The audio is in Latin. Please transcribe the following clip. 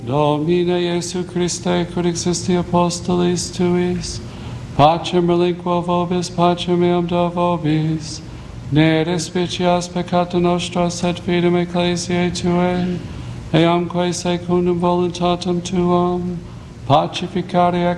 Domine Iesu Christe, quod existi apostolis tuis, pacem relinquo vobis, pacem meam do vobis, ne despicias peccata nostra, sed fidem ecclesiae tuae, eamque secundum voluntatem tuam, pacificare